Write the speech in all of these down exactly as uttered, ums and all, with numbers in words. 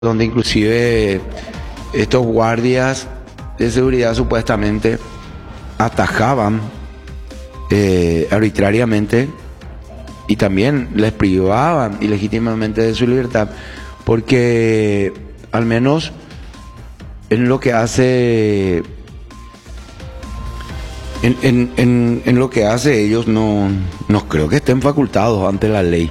donde inclusive estos guardias de seguridad supuestamente atajaban eh, arbitrariamente y también les privaban ilegítimamente de su libertad, porque al menos en lo que hace en, en, en, en lo que hace ellos no, no creo que estén facultados ante la ley.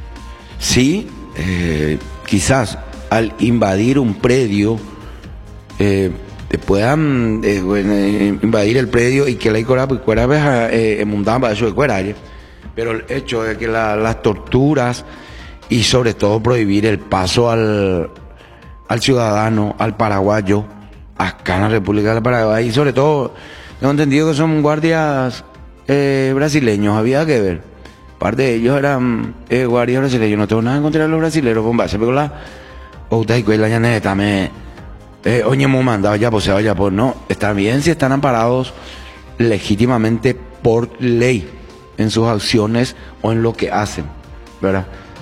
Sí, eh, quizás al invadir un predio eh, puedan eh, bueno, invadir el predio y que la icora pues cuera veja eh, mundamba eso de cueraje, pero el hecho de que la, las torturas y sobre todo prohibir el paso al al ciudadano, al paraguayo acá en la República del Paraguay, y sobre todo tengo entendido que son guardias eh, brasileños, había que ver, parte de ellos eran eh, guardias brasileños. No tengo nada en contra de los brasileños, bomba, se pegó la o usted y la llaneta me eh, oye hemos mandado ya pues se vaya pues no, está bien si están amparados legítimamente por ley en sus acciones o en lo que hacen, ¿verdad?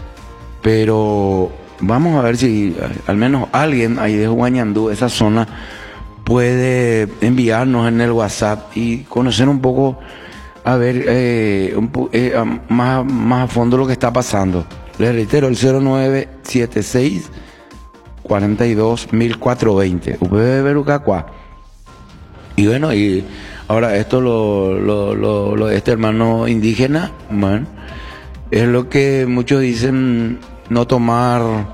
Pero vamos a ver si al menos alguien ahí de Huañandú, esa zona, puede enviarnos en el WhatsApp y conocer un poco, a ver eh, un po eh, más, más a fondo lo que está pasando. Les reitero, el cero nueve siete seis cuarenta y dos mil cuatrocientos veinte U P B Berucacua. Y bueno, y ahora esto lo, lo, lo, lo de este hermano indígena, bueno, es lo que muchos dicen, no tomar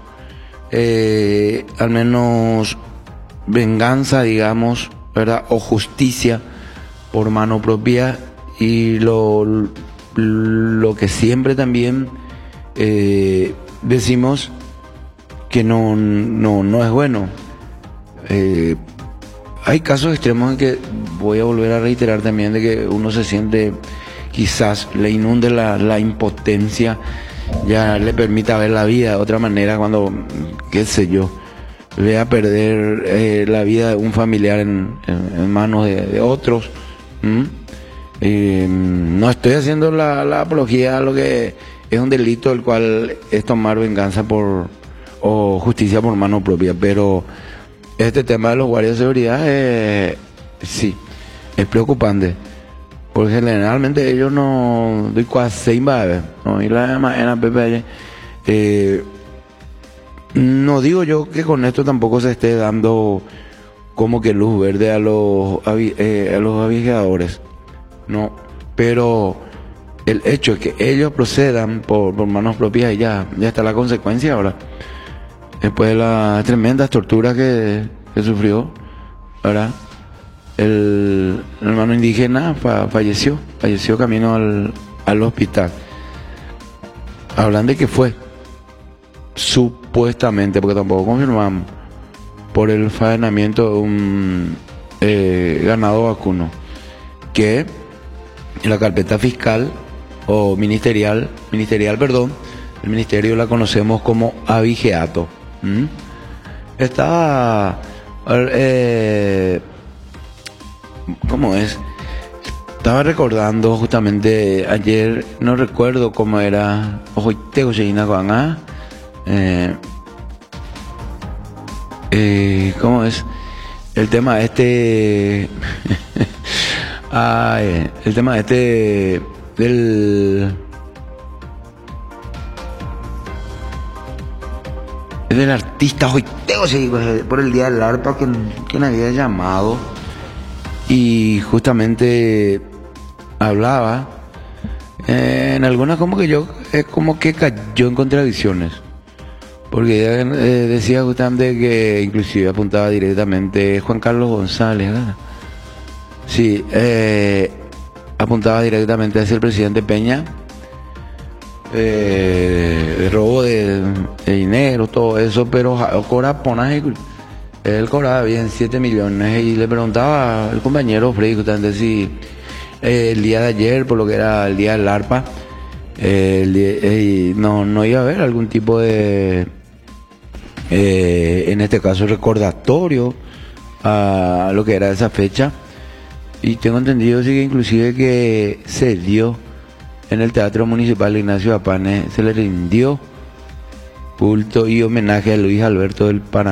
eh, al menos venganza, digamos, ¿verdad? O justicia por mano propia, y lo, lo que siempre también eh, decimos que no, no, no es bueno. Eh, hay casos extremos en que voy a volver a reiterar también de que uno se siente, quizás le inunde la, la impotencia, ya le permita ver la vida de otra manera cuando, qué sé yo, vea perder eh, la vida de un familiar en, en, en manos de, de otros. ¿Mm? Eh, no estoy haciendo la, la apología a lo que es un delito, el cual es tomar venganza por o justicia por mano propia, pero este tema de los guardias de seguridad eh, sí, es preocupante, porque generalmente ellos no doy casi no y la en la P P eh, no digo yo que con esto tampoco se esté dando como que luz verde a los eh, a los avisadores, no, pero el hecho es que ellos procedan por, por manos propias y ya, ya está la consecuencia ahora. Después de las tremendas torturas que, que sufrió, ¿verdad? El, el hermano indígena fa, falleció, falleció camino al, al hospital. Hablan de que fue, supuestamente, porque tampoco confirmamos, por el faenamiento de un eh, ganado vacuno, que en la carpeta fiscal o ministerial, ministerial, perdón, el ministerio la conocemos como abigeato. ¿Mm? Estaba, eh, ¿cómo es? Estaba recordando justamente ayer, no recuerdo cómo era, ojo, tengo eh, eh, ¿cómo es? El tema este, ay, el tema este del del artista Joiteo, por el día del arpa, que, que me había llamado y justamente hablaba eh, en algunas como que yo es como que cayó en contradicciones, porque ella eh, decía justamente que inclusive apuntaba directamente Juan Carlos González, ¿verdad? Sí, eh, apuntaba directamente hacia el presidente Peña, eh, de robo de, de dinero, todo eso, pero cobra ponaje, él cobraba bien siete millones, y le preguntaba al compañero Freddy justamente si eh, el día de ayer, por lo que era el día del arpa, eh, el día, eh, no, no iba a haber algún tipo de eh, en este caso recordatorio a lo que era esa fecha, y tengo entendido sí que inclusive que se dio en el Teatro Municipal Ignacio Apane, se le rindió Culto y homenaje a Luis Alberto del Paraná.